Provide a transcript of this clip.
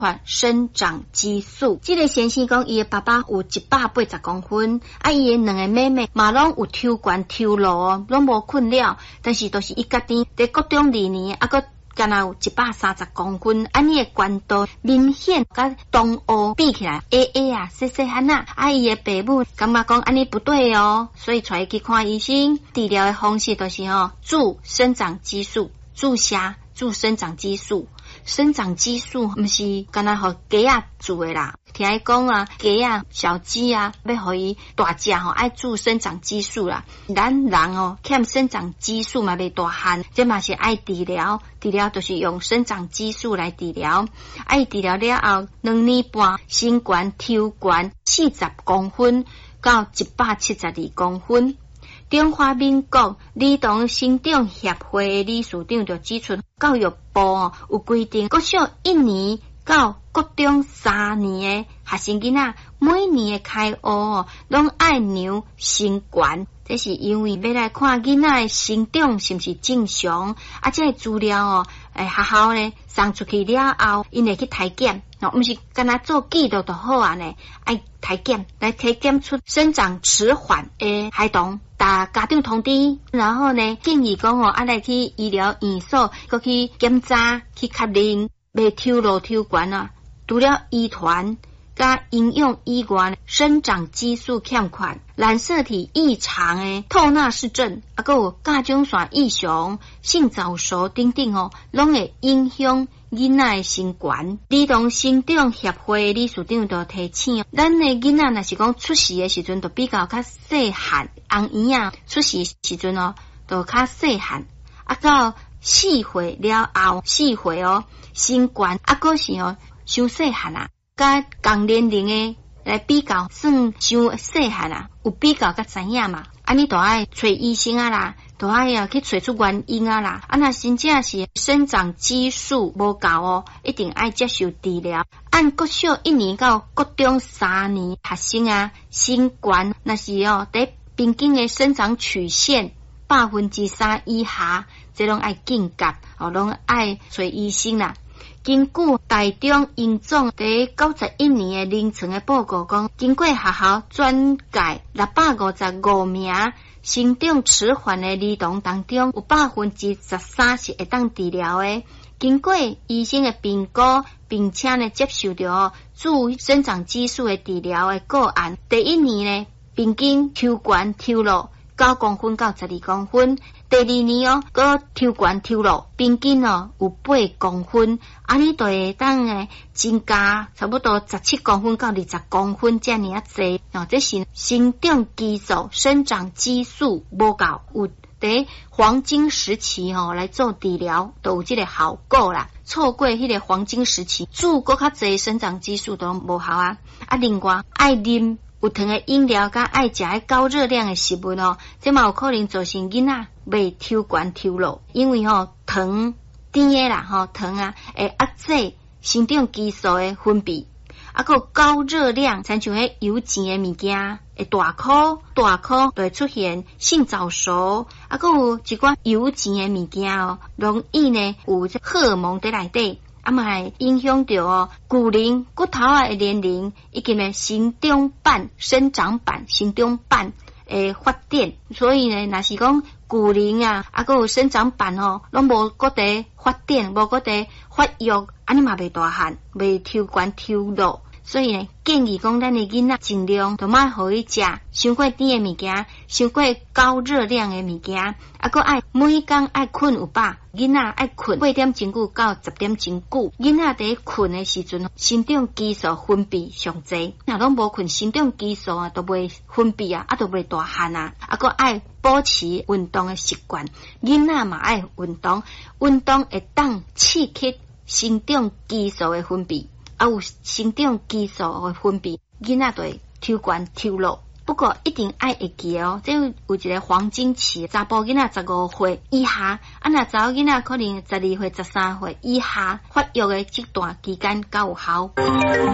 发生长激素。这个先生讲，伊的爸爸有180公分，伊的两个妹妹嘛拢有抽悬抽落哦，拢无困扰，但是都是伊家己在国中2年，个敢若有130公分，伊的悬度明显甲东欧比起来，A 细细汉啊，伊的爸母感觉讲安尼不对哦，所以带伊去看医生。治疗的方式就是注生长激素，注生长激素。生长激素不是干那互鸡仔注的啦，听伊讲啊，鸡仔、小鸡啊，要互伊大只爱注生长激素啦。咱人欠生长激素嘛，未大汉，这嘛是爱治疗。治疗就是用生长激素来治疗。伊治疗了后2年半，身悬抽悬40公分到172公分。中华民国儿童生长协会的理事长就指出，教育部有规定，国小1年到国中3年的学生囡仔，每年的开学拢爱量身悬。这是因为要来看囡仔的生长是不是正常，这个资料学校呢送出去了后，因会去体检，不是干那做记录就好啊呢，爱体检来体检出生长迟缓的孩童。打家长通知，然后呢建议讲来去医疗院所，搁去检查去确认未抽落抽悬啊，除了遗传加营养以外，生长激素欠缺、染色体异常的透纳氏症，还有甲状腺异常、性早熟等等拢会影响囡仔的身悬。儿童生长协会理事长就提醒，咱的囡仔若是讲出世的时阵，就比较较细汉，红婴出世时阵就较细汉，到4岁了后，4岁身悬还是伤细汉啊。甲同年龄的来比较，算伤细汉啊，有比较甲知影嘛？你都爱找医生啊啦，都爱去找出原因啊啦。那真正是生长激素无够一定爱接受治疗。按国小1年到国中3年学生啊，身悬那是在平均的生长曲线3%以下，这拢爱警觉拢爱找医生啦。根据台中营总第91年的临床的报告讲，经过学校转介655名生长迟缓的儿童当中，有13%是会当治疗的。经过医生的评估，并且呢接受到注生长激素的治疗的个案，第1年呢平均抽悬抽落9公分到12公分，第2年搁抽悬抽落平均有8公分，你就会当增加差不多17公分到20公分这样啊济。这是生长激素、生长激素无够，有在黄金时期来做治疗，都有这个效果啦。错过迄个黄金时期，注搁较济生长激素都无效啊。另外爱啉有糖的饮料，甲爱食高热量的食物这嘛有可能造成囡仔未抽悬抽落，因为糖甜的啦糖会压制生长激素的分泌，还有高热量，亲像迄油煎的物件会大颗就会出现性早熟，还有一寡油煎的物件容易呢有荷尔蒙在内底。嘛会影响到骨龄、骨头的年龄以及呢生长板的发展。所以呢，若是讲骨龄还有生长板拢无搁在发展，无搁在发育，你嘛未大汉，未抽悬抽落。所以呢，建议讲咱的囡仔尽量都莫互伊食伤过甜的物件，伤过高热量的物件，还爱每天爱困有饱，囡仔爱困8点钟久到10点钟久。囡仔在困的时阵，生长激素分泌上济，若拢无困，生长激素都袂分泌都袂大汉还爱保持运动的习惯，囡仔嘛爱运动，运动会当刺激生长激素的分泌。有生长激素的分泌，囡仔就会抽悬抽落。不过一定爱会记这有一个黄金期，查甫囡仔15岁以下，若查某囡仔可能12岁、13岁以下发育的这段期间较有效。